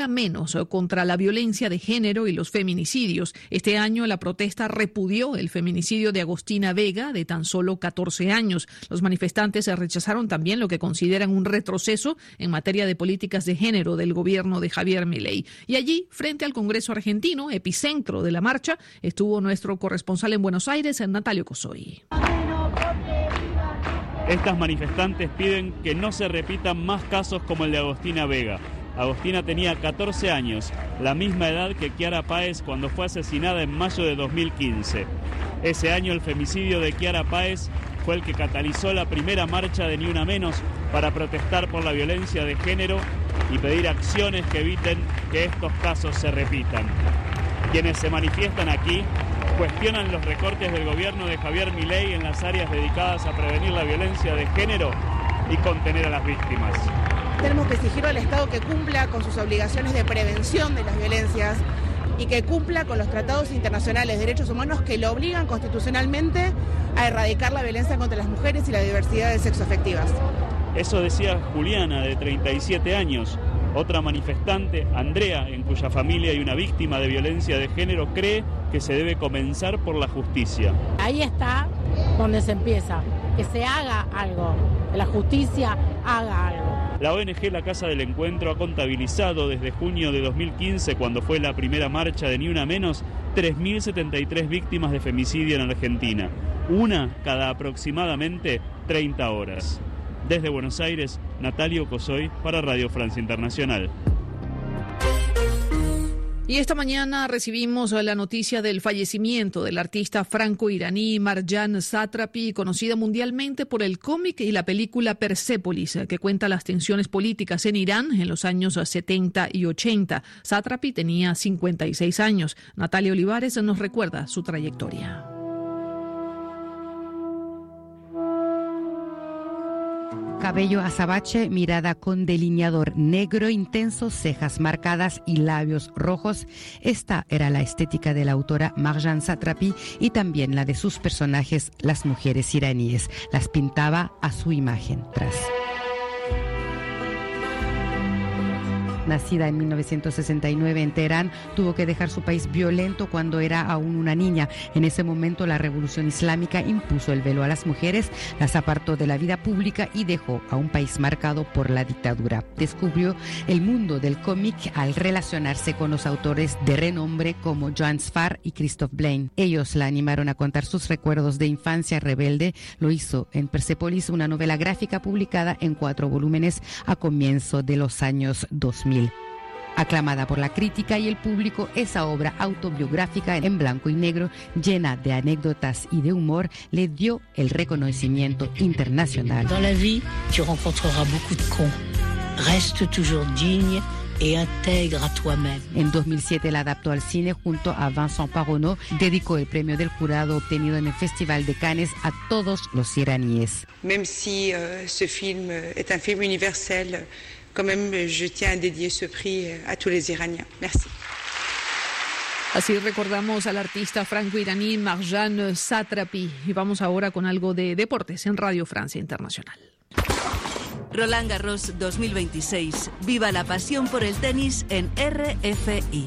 menos contra la violencia de género y los feminicidios. Este año la protesta repudió el feminicidio de Agostina Vega, de tan solo 14 años. Los manifestantes rechazaron también lo que consideran un retroceso en materia de políticas de género del gobierno de Javier Milei. Y allí, frente al Congreso argentino, epicentro de la marcha, estuvo nuestro corresponsal en Buenos Aires, Natalio Cosoy. Estas manifestantes piden que no se repitan más casos como el de Agostina Vega. Agostina tenía 14 años, la misma edad que Kiara Páez cuando fue asesinada en mayo de 2015. Ese año el femicidio de Kiara Páez fue el que catalizó la primera marcha de Ni Una Menos para protestar por la violencia de género y pedir acciones que eviten que estos casos se repitan. Quienes se manifiestan aquí cuestionan los recortes del gobierno de Javier Milei en las áreas dedicadas a prevenir la violencia de género y contener a las víctimas. Tenemos que exigir al Estado que cumpla con sus obligaciones de prevención de las violencias y que cumpla con los tratados internacionales de derechos humanos que lo obligan constitucionalmente a erradicar la violencia contra las mujeres y la diversidad de sexoafectivas. Eso decía Juliana, de 37 años. Otra manifestante, Andrea, en cuya familia hay una víctima de violencia de género, cree que se debe comenzar por la justicia. Ahí está donde se empieza, que se haga algo, que la justicia haga algo. La ONG La Casa del Encuentro ha contabilizado desde junio de 2015, cuando fue la primera marcha de Ni Una Menos, 3.073 víctimas de femicidio en Argentina, una cada aproximadamente 30 horas. Desde Buenos Aires, Natalio Cosoy para Radio Francia Internacional. Y esta mañana recibimos la noticia del fallecimiento del artista franco-iraní Marjan Satrapi, conocida mundialmente por el cómic y la película Persépolis, que cuenta las tensiones políticas en Irán en los años 70 y 80. Satrapi tenía 56 años. Natalia Olivares nos recuerda su trayectoria. Cabello azabache, mirada con delineador negro intenso, cejas marcadas y labios rojos. Esta era la estética de la autora Marjan Satrapi y también la de sus personajes, las mujeres iraníes. Las pintaba a su imagen tras. Nacida en 1969 en Teherán, tuvo que dejar su país violento cuando era aún una niña. En ese momento la revolución islámica impuso el velo a las mujeres, las apartó de la vida pública y dejó a un país marcado por la dictadura. Descubrió el mundo del cómic al relacionarse con los autores de renombre como Joan Sfar y Christophe Blaine. Ellos la animaron a contar sus recuerdos de infancia rebelde. Lo hizo en Persépolis, una novela gráfica publicada en 4 volúmenes a comienzo de los años 2000. Aclamada por la crítica y el público, esa obra autobiográfica en blanco y negro, llena de anécdotas y de humor, le dio el reconocimiento internacional. Dans la vie, tu rencontreras beaucoup de cons. Reste toujours digne et intègre à toi-même. En 2007 la adaptó al cine junto a Vincent Parronneau. Dedicó el premio del jurado obtenido en el Festival de Cannes a todos los iraníes. Même si ce film est un film universel, quand même, je tiens à dédier ce prix à tous les Iraniens. Merci. Así recordamos al artista franco-iraní Marjan Satrapi. Y vamos ahora con algo de deportes en Radio Francia Internacional. Roland Garros 2026. Viva la pasión por el tenis en RFI.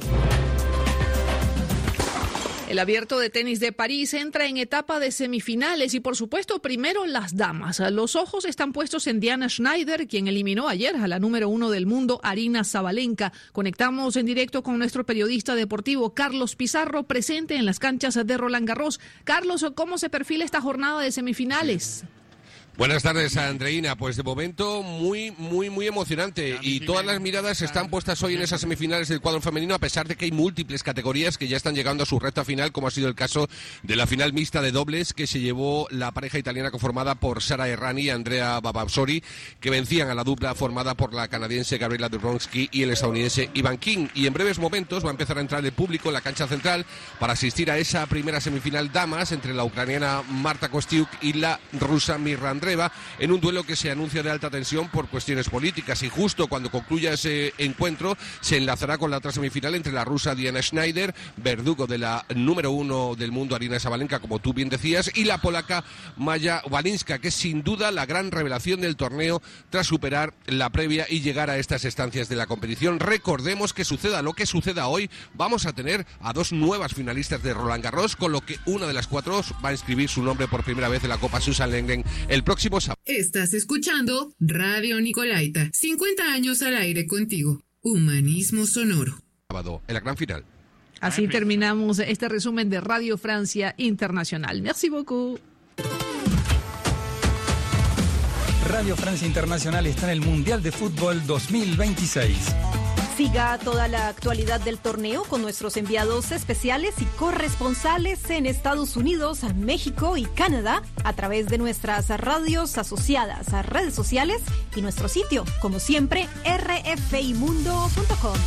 El Abierto de Tenis de París entra en etapa de semifinales y, por supuesto, primero las damas. Los ojos están puestos en Diana Schneider, quien eliminó ayer a la número 1 del mundo, Aryna Sabalenka. Conectamos en directo con nuestro periodista deportivo, Carlos Pizarro, presente en las canchas de Roland Garros. Carlos, ¿cómo se perfila esta jornada de semifinales? Buenas tardes, Andreina. Pues de momento muy emocionante y todas las miradas están puestas hoy en esas semifinales del cuadro femenino, a pesar de que hay múltiples categorías que ya están llegando a su recta final, como ha sido el caso de la final mixta de dobles que se llevó la pareja italiana conformada por Sara Errani y Andrea Babasori, que vencían a la dupla formada por la canadiense Gabriela Dabrowski y el estadounidense Ivan King. Y en breves momentos va a empezar a entrar el público en la cancha central para asistir a esa primera semifinal damas entre la ucraniana Marta Kostyuk y la rusa Miranda Candreva en un duelo que se anuncia de alta tensión por cuestiones políticas, y justo cuando concluya ese encuentro se enlazará con la otra semifinal entre la rusa Diana Schneider, verdugo de la número 1 del mundo Aryna Sabalenka, como tú bien decías, y la polaca Maja Walinska, que es sin duda la gran revelación del torneo tras superar la previa y llegar a estas estancias de la competición. Recordemos que suceda lo que suceda hoy, vamos a tener a dos nuevas finalistas de Roland Garros, con lo que una de las cuatro va a inscribir su nombre por primera vez en la Copa Susan Lenglen el próximo sábado. Estás escuchando Radio Nicolaita, 50 años al aire contigo. Humanismo sonoro. Sábado, en la gran final. Así terminamos este resumen de Radio Francia Internacional. Merci beaucoup. Radio Francia Internacional está en el Mundial de Fútbol 2026. Siga toda la actualidad del torneo con nuestros enviados especiales y corresponsales en Estados Unidos, México y Canadá a través de nuestras radios asociadas a redes sociales y nuestro sitio, como siempre, rfimundo.com.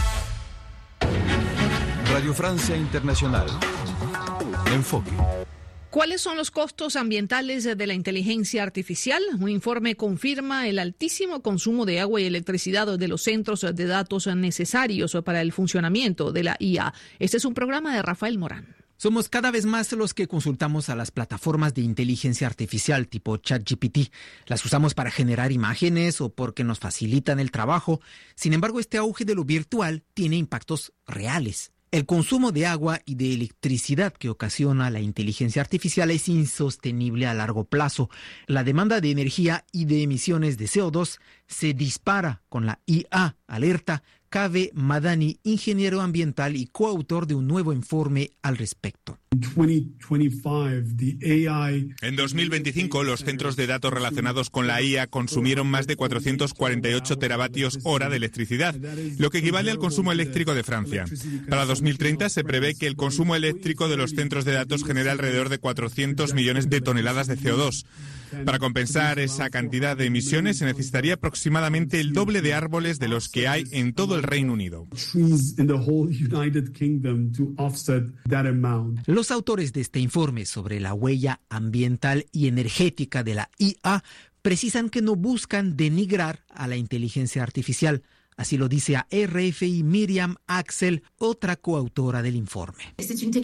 Radio Francia Internacional. Enfoque. ¿Cuáles son los costos ambientales de la inteligencia artificial? Un informe confirma el altísimo consumo de agua y electricidad de los centros de datos necesarios para el funcionamiento de la IA. Este es un programa de Rafael Morán. Somos cada vez más los que consultamos a las plataformas de inteligencia artificial tipo ChatGPT. Las usamos para generar imágenes o porque nos facilitan el trabajo. Sin embargo, este auge de lo virtual tiene impactos reales. El consumo de agua y de electricidad que ocasiona la inteligencia artificial es insostenible a largo plazo. La demanda de energía y de emisiones de CO2 se dispara con la IA, alerta Kaveh Madani, ingeniero ambiental y coautor de un nuevo informe al respecto. En 2025, los centros de datos relacionados con la IA consumieron más de 448 teravatios hora de electricidad, lo que equivale al consumo eléctrico de Francia. Para 2030 se prevé que el consumo eléctrico de los centros de datos genere alrededor de 400 millones de toneladas de CO2. Para compensar esa cantidad de emisiones se necesitaría aproximadamente el doble de árboles de los que hay en todo el Reino Unido. Los autores de este informe sobre la huella ambiental y energética de la IA precisan que no buscan denigrar a la inteligencia artificial. Así lo dice a RFI Miriam Axel, otra coautora del informe.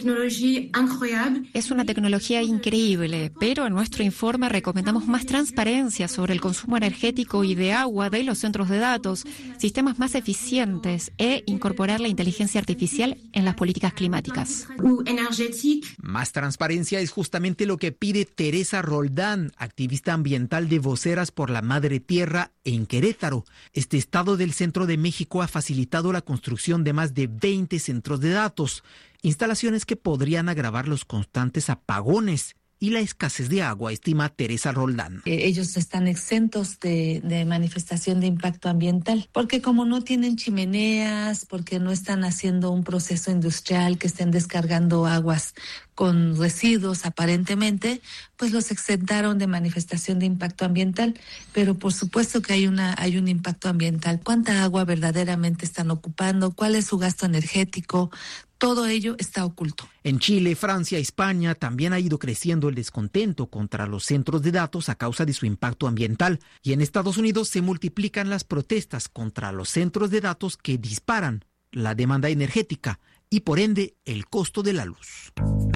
Es una tecnología increíble, pero en nuestro informe recomendamos más transparencia sobre el consumo energético y de agua de los centros de datos, sistemas más eficientes e incorporar la inteligencia artificial en las políticas climáticas. Más transparencia es justamente lo que pide Teresa Roldán, activista ambiental de Voceras por la Madre Tierra en Querétaro. Este estado del centro de México ha facilitado la construcción de más de 20 centros de datos, instalaciones que podrían agravar los constantes apagones y la escasez de agua, estima Teresa Roldán. Ellos están exentos de manifestación de impacto ambiental, porque como no tienen chimeneas, porque no están haciendo un proceso industrial, que estén descargando aguas con residuos aparentemente, pues los exentaron de manifestación de impacto ambiental. Pero por supuesto que hay un impacto ambiental. ¿Cuánta agua verdaderamente están ocupando? ¿Cuál es su gasto energético? Todo ello está oculto. En Chile, Francia, España también ha ido creciendo el descontento contra los centros de datos a causa de su impacto ambiental. Y en Estados Unidos se multiplican las protestas contra los centros de datos que disparan la demanda energética y por ende el costo de la luz.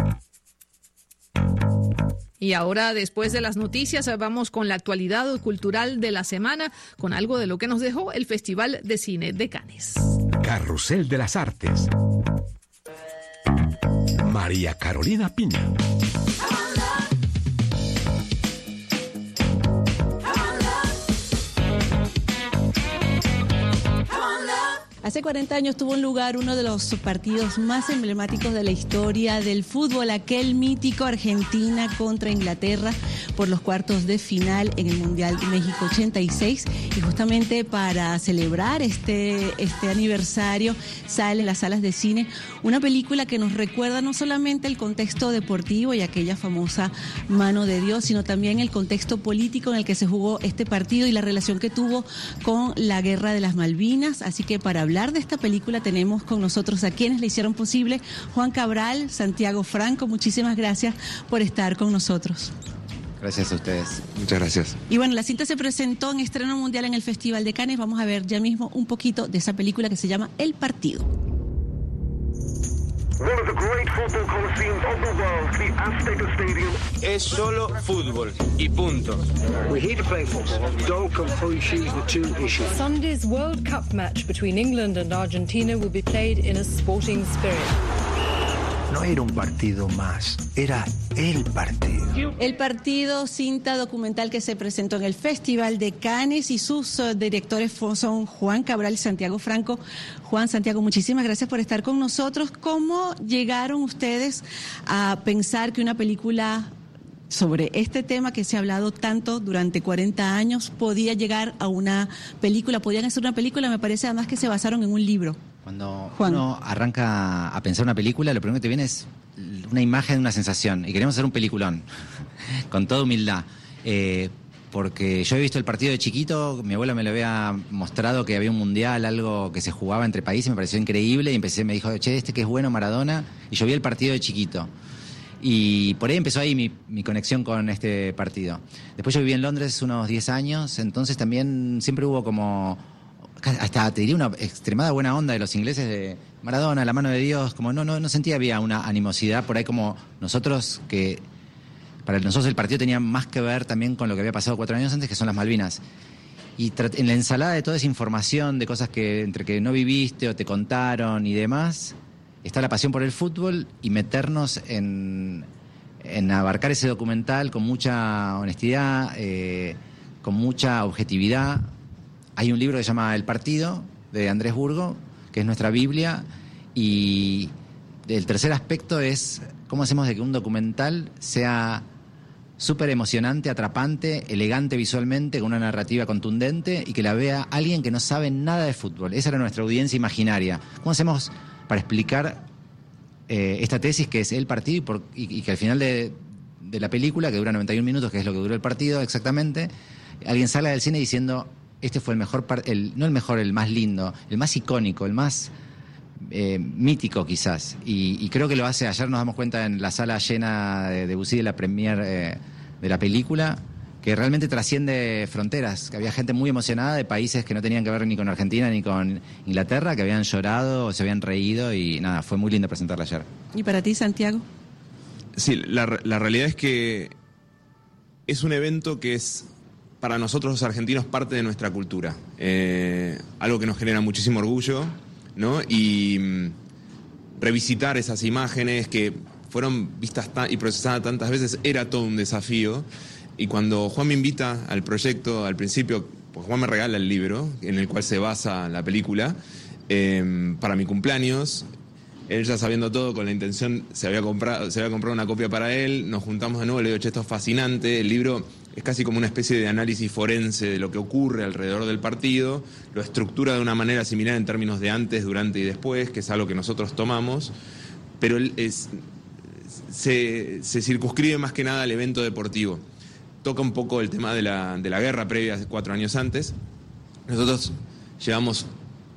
Y ahora, después de las noticias, vamos con la actualidad cultural de la semana, con algo de lo que nos dejó el Festival de Cine de Cannes. Carrusel de las Artes. María Carolina Piña. Hace 40 años tuvo lugar uno de los partidos más emblemáticos de la historia del fútbol, aquel mítico Argentina contra Inglaterra por los cuartos de final en el Mundial de México 86. Y justamente para celebrar este aniversario sale en las salas de cine una película que nos recuerda no solamente el contexto deportivo y aquella famosa mano de Dios, sino también el contexto político en el que se jugó este partido y la relación que tuvo con la Guerra de las Malvinas. Así que para hablar de esta película tenemos con nosotros a quienes le hicieron posible: Juan Cabral, Santiago Franco, muchísimas gracias por estar con nosotros. Gracias a ustedes. Muchas gracias. Y bueno, la cinta se presentó en estreno mundial en el Festival de Cannes. Vamos a ver ya mismo un poquito de esa película que se llama El Partido. Es solo fútbol y punto. We're here to play football. Don't confuse the two issues. Sunday's World Cup match between England and Argentina will be played in a sporting spirit. No era un partido más, era el partido. El Partido, cinta documental que se presentó en el Festival de Cannes, y sus directores son Juan Cabral y Santiago Franco. Juan, Santiago, muchísimas gracias por estar con nosotros. ¿Cómo llegaron ustedes a pensar que una película sobre este tema que se ha hablado tanto durante 40 años podía llegar a una película, podían hacer una película? Me parece además que se basaron en un libro. Cuando uno arranca a pensar una película, lo primero que te viene es una imagen, una sensación. Y queremos hacer un peliculón, con toda humildad. Porque yo he visto El Partido de chiquito, mi abuela me lo había mostrado que había un mundial, algo que se jugaba entre países, me pareció increíble. Y me dijo, che, que es bueno, Maradona. Y yo vi El Partido de chiquito. Y por ahí empezó mi conexión con este partido. Después yo viví en Londres unos 10 años, entonces también siempre hubo como... hasta te diría una extremada buena onda de los ingleses de Maradona, la mano de Dios, como no sentía había una animosidad por ahí como nosotros, que para nosotros el partido tenía más que ver también con lo que había pasado 4 años antes, que son las Malvinas. Y en la ensalada de toda esa información, de cosas que entre que no viviste o te contaron y demás, está la pasión por el fútbol y meternos en abarcar ese documental con mucha honestidad, con mucha objetividad. Hay un libro que se llama El Partido, de Andrés Burgo, que es nuestra Biblia, y el tercer aspecto es cómo hacemos de que un documental sea súper emocionante, atrapante, elegante visualmente, con una narrativa contundente, y que la vea alguien que no sabe nada de fútbol. Esa era nuestra audiencia imaginaria. ¿Cómo hacemos para explicar esta tesis que es el partido y que al final de la película, que dura 91 minutos, que es lo que duró el partido exactamente, alguien salga del cine diciendo... Este fue el mejor, no el mejor, el más lindo, el más icónico, el más mítico quizás. Y creo que lo hace. Ayer nos damos cuenta en la sala llena de Debussy de la premiere de la película, que realmente trasciende fronteras, que había gente muy emocionada de países que no tenían que ver ni con Argentina ni con Inglaterra, que habían llorado, se habían reído y nada, fue muy lindo presentarla ayer. ¿Y para ti, Santiago? Sí, la realidad es que es un evento que es... para nosotros los argentinos parte de nuestra cultura, algo que nos genera muchísimo orgullo, ¿no? Y revisitar esas imágenes que fueron vistas y procesadas tantas veces era todo un desafío. Y cuando Juan me invita al proyecto, al principio, pues Juan me regala el libro en el cual se basa la película, para mi cumpleaños. Él ya sabiendo todo, con la intención, se había comprado una copia para él, nos juntamos de nuevo, le digo, che, esto es fascinante, el libro es casi como una especie de análisis forense de lo que ocurre alrededor del partido, lo estructura de una manera similar en términos de antes, durante y después, que es algo que nosotros tomamos, pero se circunscribe más que nada al evento deportivo. Toca un poco el tema de la guerra previa, 4 años antes. Nosotros llevamos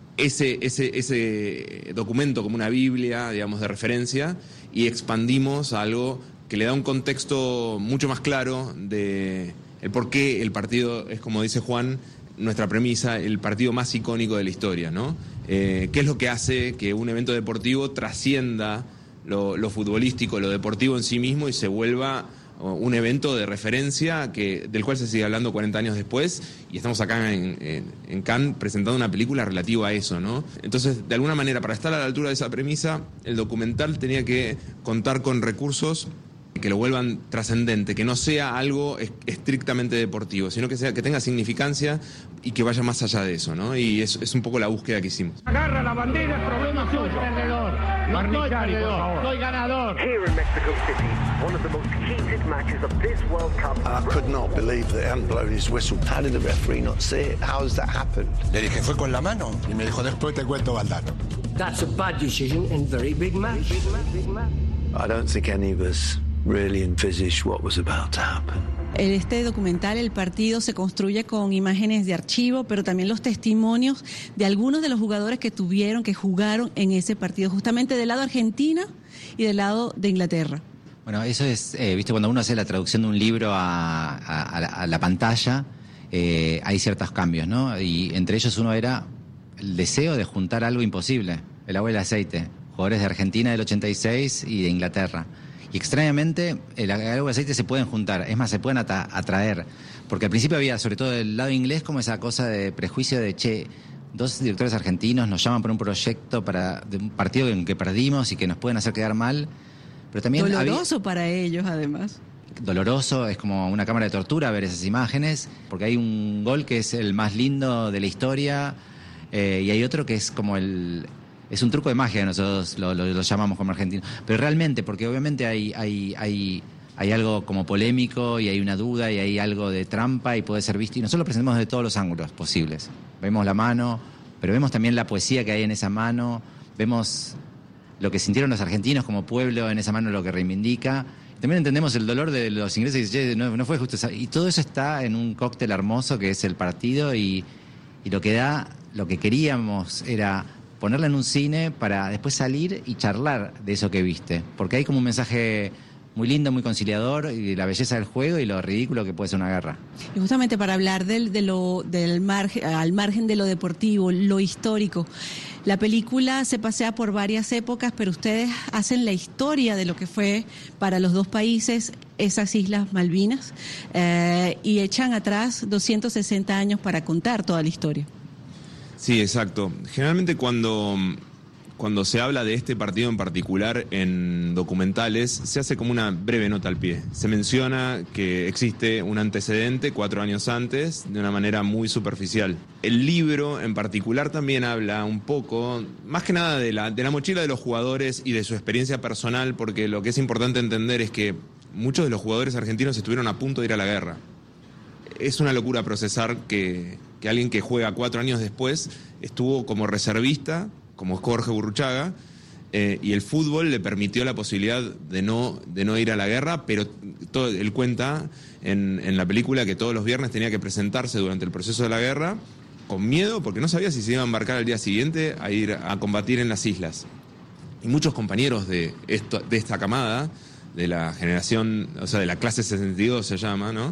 ese documento como una Biblia, digamos, de referencia, y expandimos a algo que le da un contexto mucho más claro de el por qué el partido es, como dice Juan, nuestra premisa, el partido más icónico de la historia, ¿no? ¿Qué es lo que hace que un evento deportivo trascienda lo futbolístico, lo deportivo en sí mismo y se vuelva un evento de referencia del cual se sigue hablando 40 años después, y estamos acá en Cannes presentando una película relativa a eso, ¿no? Entonces, de alguna manera, para estar a la altura de esa premisa, el documental tenía que contar con recursos que lo vuelvan trascendente, que no sea algo estrictamente deportivo, sino que tenga significancia y que vaya más allá de eso, ¿no? Y es un poco la búsqueda que hicimos. Agarra la bandera, el problema suyo. Perdedor. No soy perdedor, soy ganador. Here in Mexico City, one of the most heated matches of this World Cup. I could not believe that he hadn't blown his whistle. How did the referee not see it? How has that happened? Le dije, fue con la mano. Y me dijo, después te cuento, Valdano. That's a bad decision in very big match. I don't think any of us really envisaged what was about to happen. Este documental, El Partido, se construye con imágenes de archivo, pero también los testimonios de algunos de los jugadores que jugaron en ese partido, justamente del lado de Argentina y del lado de Inglaterra. Bueno, eso es, viste, cuando uno hace la traducción de un libro a la pantalla, hay ciertos cambios, ¿no? Y entre ellos uno era el deseo de juntar algo imposible, el agua y el aceite, jugadores de Argentina del 86 y de Inglaterra. Y extrañamente, el agua y el aceite se pueden juntar, es más, se pueden atraer. Porque al principio había, sobre todo del lado inglés, como esa cosa de prejuicio de, dos directores argentinos nos llaman por un proyecto de un partido en que perdimos y que nos pueden hacer quedar mal. Pero también doloroso para ellos, además. Doloroso, es como una cámara de tortura ver esas imágenes, porque hay un gol que es el más lindo de la historia, y hay otro que es como es un truco de magia, nosotros lo llamamos como argentinos. Pero realmente, porque obviamente hay algo como polémico, y hay una duda, y hay algo de trampa, y puede ser visto, y nosotros lo presentamos de todos los ángulos posibles. Vemos la mano, pero vemos también la poesía que hay en esa mano, vemos lo que sintieron los argentinos como pueblo en esa mano, lo que reivindica. También entendemos el dolor de los ingleses, y no fue justo. Y todo eso está en un cóctel hermoso que es el partido, y lo que queríamos era ponerla en un cine para después salir y charlar de eso que viste. Porque hay como un mensaje muy lindo, muy conciliador, y la belleza del juego y lo ridículo que puede ser una guerra. Y justamente para hablar al margen de lo deportivo, lo histórico, la película se pasea por varias épocas, pero ustedes hacen la historia de lo que fue para los dos países esas Islas Malvinas, y echan atrás 260 años para contar toda la historia. Sí, exacto. Generalmente cuando se habla de este partido en particular en documentales, se hace como una breve nota al pie. Se menciona que existe un antecedente 4 años antes, de una manera muy superficial. El libro en particular también habla un poco, más que nada de la mochila de los jugadores y de su experiencia personal, porque lo que es importante entender es que muchos de los jugadores argentinos estuvieron a punto de ir a la guerra. Es una locura procesar que alguien que juega 4 años después estuvo como reservista, como Jorge Burruchaga, y el fútbol le permitió la posibilidad de no ir a la guerra, pero él cuenta en la película que todos los viernes tenía que presentarse durante el proceso de la guerra con miedo, porque no sabía si se iba a embarcar al día siguiente a ir a combatir en las islas. Y muchos compañeros de esta camada, de la generación, o sea, de la clase 62 se llama, ¿no?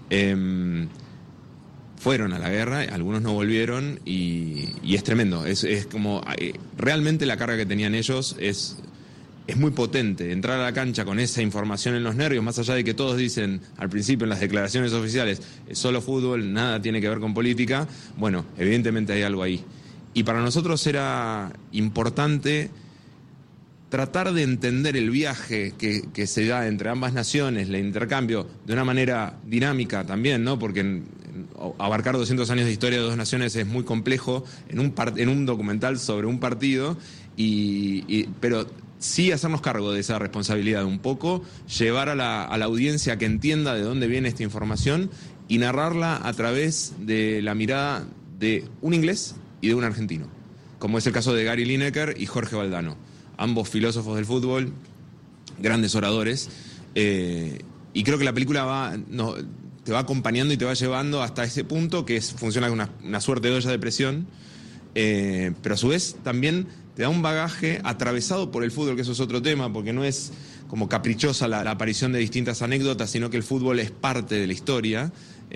Fueron a la guerra, algunos no volvieron, y es tremendo. Es como realmente la carga que tenían ellos es muy potente. Entrar a la cancha con esa información en los nervios, más allá de que todos dicen al principio en las declaraciones oficiales, es solo fútbol, nada tiene que ver con política. Bueno, evidentemente hay algo ahí. Y para nosotros era importante tratar de entender el viaje que se da entre ambas naciones, el intercambio, de una manera dinámica también, ¿no? Porque abarcar 200 años de historia de dos naciones es muy complejo en un documental sobre un partido, pero sí hacernos cargo de esa responsabilidad un poco, llevar a la audiencia que entienda de dónde viene esta información y narrarla a través de la mirada de un inglés y de un argentino, como es el caso de Gary Lineker y Jorge Valdano, ambos filósofos del fútbol, grandes oradores, y creo que la película te va acompañando y te va llevando hasta ese punto que funciona como una suerte de olla de presión, pero a su vez también te da un bagaje atravesado por el fútbol, que eso es otro tema, porque no es como caprichosa la aparición de distintas anécdotas, sino que el fútbol es parte de la historia.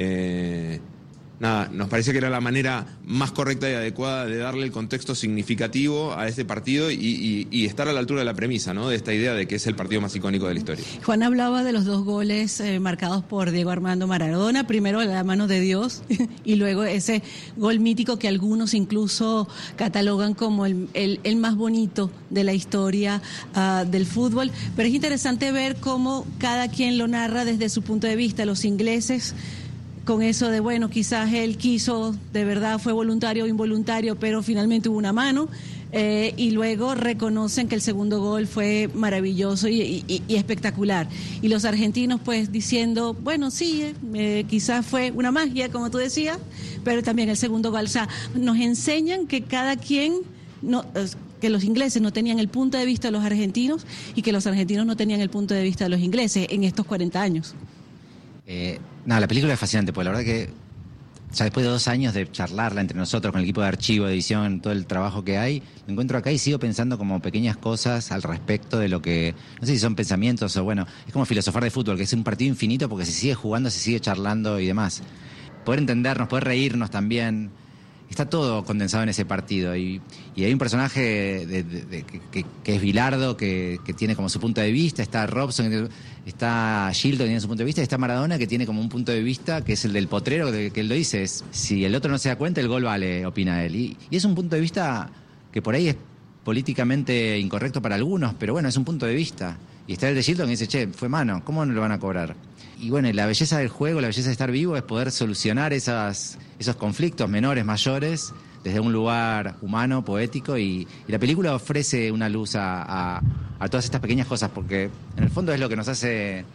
Nos parecía que era la manera más correcta y adecuada de darle el contexto significativo a este partido y estar a la altura de la premisa, ¿no? De esta idea de que es el partido más icónico de la historia. Juan hablaba de los 2 goles marcados por Diego Armando Maradona, primero la mano de Dios y luego ese gol mítico que algunos incluso catalogan como el más bonito de la historia del fútbol. Pero es interesante ver cómo cada quien lo narra desde su punto de vista. Los ingleses, con eso de, bueno, quizás él quiso, de verdad fue voluntario o involuntario, pero finalmente hubo una mano, y luego reconocen que el segundo gol fue maravilloso y espectacular. Y los argentinos pues diciendo, bueno, sí, quizás fue una magia, como tú decías, pero también el segundo gol. O sea, nos enseñan que cada quien, que los ingleses no tenían el punto de vista de los argentinos y que los argentinos no tenían el punto de vista de los ingleses en estos 40 años. La película es fascinante, porque la verdad que ya después de 2 años de charlarla entre nosotros, con el equipo de archivo, de edición, todo el trabajo que hay, me encuentro acá y sigo pensando como pequeñas cosas al respecto de lo que, no sé si son pensamientos o bueno, es como filosofar de fútbol, que es un partido infinito porque se sigue jugando, se sigue charlando y demás. Poder entendernos, poder reírnos también, está todo condensado en ese partido. Y hay un personaje que es Bilardo, que tiene como su punto de vista, está Robson, está Gildo que tiene su punto de vista, y está Maradona que tiene como un punto de vista que es el del potrero, que él lo dice, es si el otro no se da cuenta, el gol vale, opina él. Y es un punto de vista que por ahí es políticamente incorrecto para algunos, pero bueno, es un punto de vista. Y está el de Gildo que dice, che, fue mano, ¿cómo no lo van a cobrar? Y bueno, la belleza del juego, la belleza de estar vivo es poder solucionar esos conflictos menores, mayores, desde un lugar humano, poético, y la película ofrece una luz a todas estas pequeñas cosas, porque en el fondo es lo que nos hace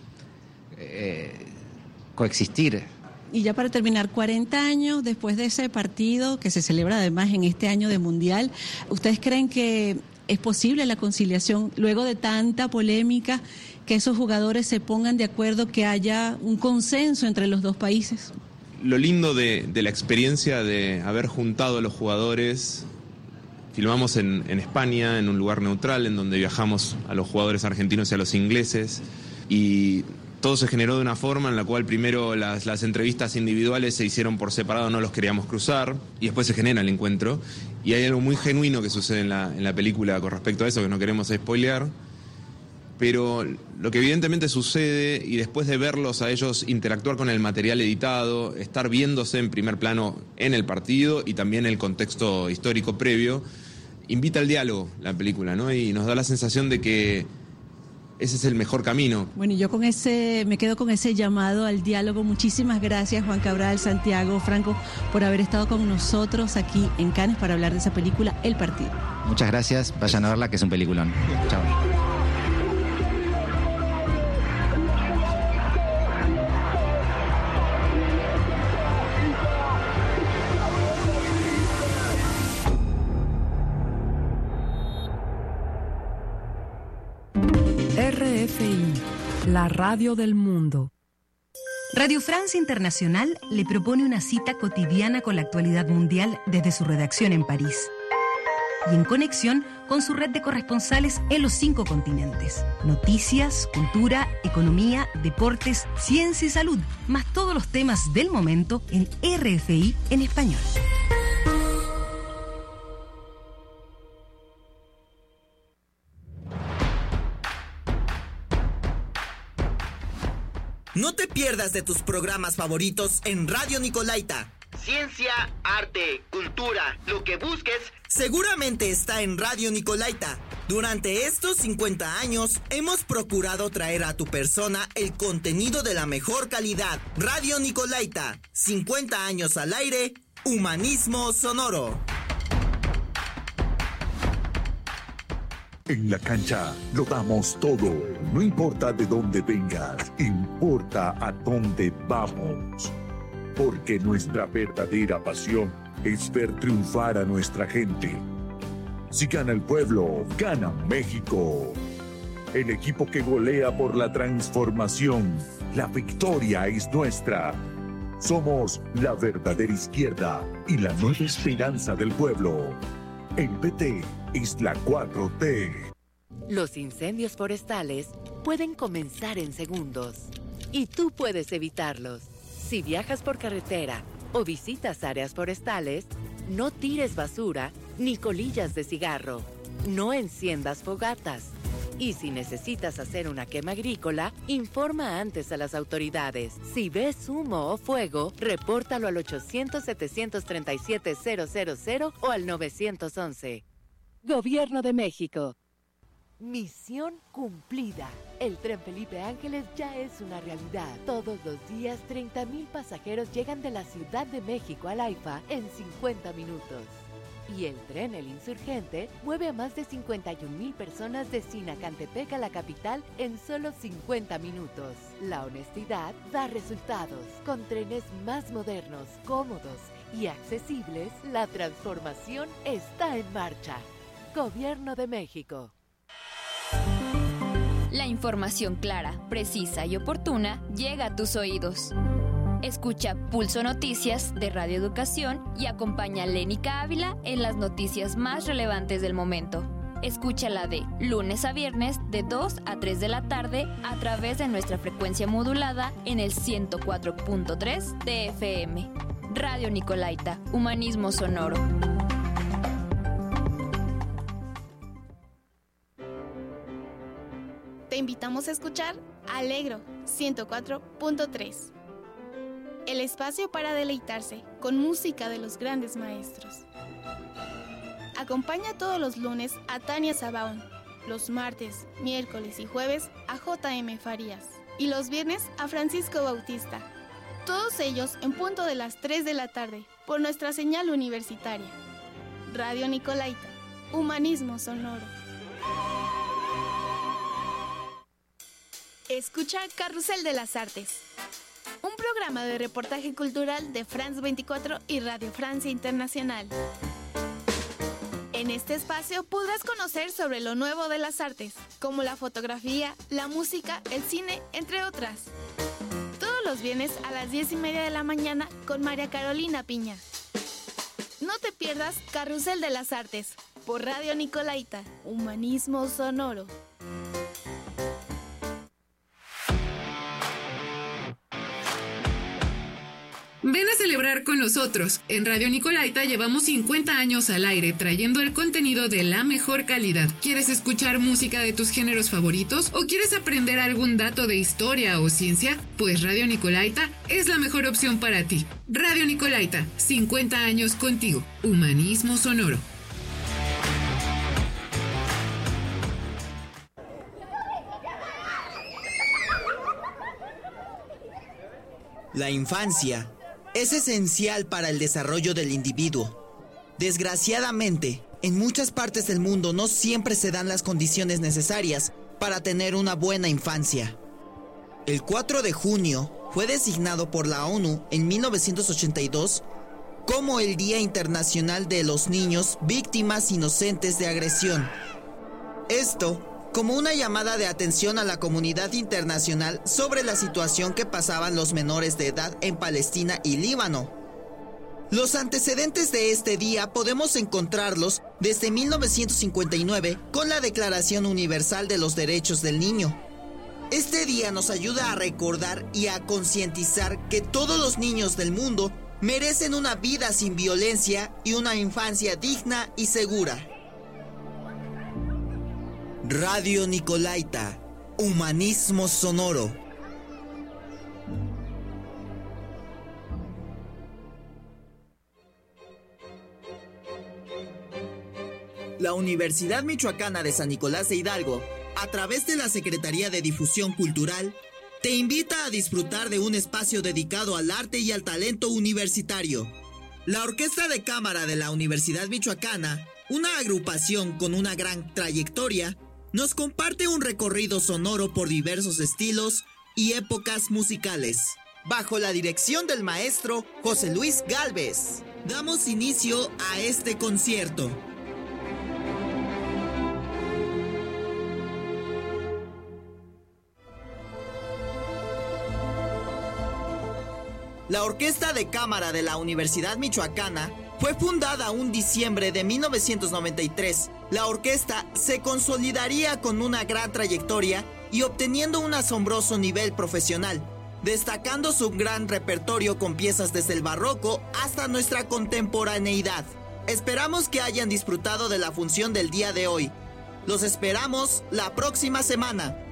coexistir. Y ya para terminar, 40 años después de ese partido, que se celebra además en este año de Mundial, ¿ustedes creen que es posible la conciliación luego de tanta polémica, que esos jugadores se pongan de acuerdo, que haya un consenso entre los dos países? Lo lindo de la experiencia de haber juntado a los jugadores, filmamos en España, en un lugar neutral, en donde viajamos a los jugadores argentinos y a los ingleses, y todo se generó de una forma en la cual primero las entrevistas individuales se hicieron por separado, no los queríamos cruzar, y después se genera el encuentro. Y hay algo muy genuino que sucede en la película con respecto a eso, que no queremos spoilear. Pero lo que evidentemente sucede, y después de verlos a ellos interactuar con el material editado, estar viéndose en primer plano en el partido y también el contexto histórico previo, invita al diálogo la película, ¿no? Y nos da la sensación de que ese es el mejor camino. Bueno, y yo me quedo con ese llamado al diálogo. Muchísimas gracias, Juan Cabral, Santiago, Franco, por haber estado con nosotros aquí en Cannes para hablar de esa película, El Partido. Muchas gracias, vayan a verla, que es un peliculón. Chao. RFI, la radio del mundo. Radio Francia Internacional le propone una cita cotidiana con la actualidad mundial desde su redacción en París y en conexión con su red de corresponsales en los 5 continentes. Noticias, cultura, economía, deportes, ciencia y salud, más todos los temas del momento en RFI en español. No te pierdas de tus programas favoritos en Radio Nicolaita. Ciencia, arte, cultura, lo que busques, seguramente está en Radio Nicolaita. Durante estos 50 años, hemos procurado traer a tu persona el contenido de la mejor calidad. Radio Nicolaita, 50 años al aire, humanismo sonoro. En la cancha lo damos todo. No importa de dónde vengas, importa a dónde vamos. Porque nuestra verdadera pasión es ver triunfar a nuestra gente. Si gana el pueblo, gana México. El equipo que golea por la transformación. La victoria es nuestra. Somos la verdadera izquierda y la nueva esperanza del pueblo. El PT es la 4T. Los incendios forestales pueden comenzar en segundos y tú puedes evitarlos. Si viajas por carretera o visitas áreas forestales, no tires basura ni colillas de cigarro. No enciendas fogatas. Y si necesitas hacer una quema agrícola, informa antes a las autoridades. Si ves humo o fuego, repórtalo al 800-737-000 o al 911. Gobierno de México. Misión cumplida. El tren Felipe Ángeles ya es una realidad. Todos los días, 30,000 pasajeros llegan de la Ciudad de México al AIFA en 50 minutos. Y el tren El Insurgente mueve a más de 51,000 personas de Sinacantepec a la capital en solo 50 minutos. La honestidad da resultados. Con trenes más modernos, cómodos y accesibles, la transformación está en marcha. Gobierno de México. La información clara, precisa y oportuna llega a tus oídos. Escucha Pulso Noticias de Radio Educación y acompaña a Lénica Ávila en las noticias más relevantes del momento. Escúchala de lunes a viernes de 2 a 3 de la tarde a través de nuestra frecuencia modulada en el 104.3 de FM. Radio Nicolaita, Humanismo Sonoro. Te invitamos a escuchar Alegro 104.3. El espacio para deleitarse con música de los grandes maestros. Acompaña todos los lunes a Tania Sabaón, los martes, miércoles y jueves a J.M. Farías y los viernes a Francisco Bautista. Todos ellos en punto de las 3 de la tarde por nuestra señal universitaria. Radio Nicolaita, Humanismo Sonoro. Escucha Carrusel de las Artes, un programa de reportaje cultural de France 24 y Radio Francia Internacional. En este espacio podrás conocer sobre lo nuevo de las artes, como la fotografía, la música, el cine, entre otras. Todos los viernes a las 10:30 de la mañana con María Carolina Piña. No te pierdas Carrusel de las Artes por Radio Nicolaita, Humanismo Sonoro. Ven a celebrar con nosotros. En Radio Nicolaita llevamos 50 años al aire trayendo el contenido de la mejor calidad. ¿Quieres escuchar música de tus géneros favoritos? ¿O quieres aprender algún dato de historia o ciencia? Pues Radio Nicolaita es la mejor opción para ti. Radio Nicolaita, 50 años contigo. Humanismo Sonoro. La infancia es esencial para el desarrollo del individuo. Desgraciadamente, en muchas partes del mundo no siempre se dan las condiciones necesarias para tener una buena infancia. El 4 de junio fue designado por la ONU en 1982 como el Día Internacional de los Niños Víctimas Inocentes de Agresión. Esto como una llamada de atención a la comunidad internacional sobre la situación que pasaban los menores de edad en Palestina y Líbano. Los antecedentes de este día podemos encontrarlos desde 1959 con la Declaración Universal de los Derechos del Niño. Este día nos ayuda a recordar y a concientizar que todos los niños del mundo merecen una vida sin violencia y una infancia digna y segura. Radio Nicolaita, Humanismo Sonoro. La Universidad Michoacana de San Nicolás de Hidalgo, a través de la Secretaría de Difusión Cultural, te invita a disfrutar de un espacio dedicado al arte y al talento universitario. La Orquesta de Cámara de la Universidad Michoacana, una agrupación con una gran trayectoria, nos comparte un recorrido sonoro por diversos estilos y épocas musicales. Bajo la dirección del maestro José Luis Gálvez, damos inicio a este concierto. La Orquesta de Cámara de la Universidad Michoacana fue fundada un diciembre de 1993. La orquesta se consolidaría con una gran trayectoria y obteniendo un asombroso nivel profesional, destacando su gran repertorio con piezas desde el barroco hasta nuestra contemporaneidad. Esperamos que hayan disfrutado de la función del día de hoy. Los esperamos la próxima semana.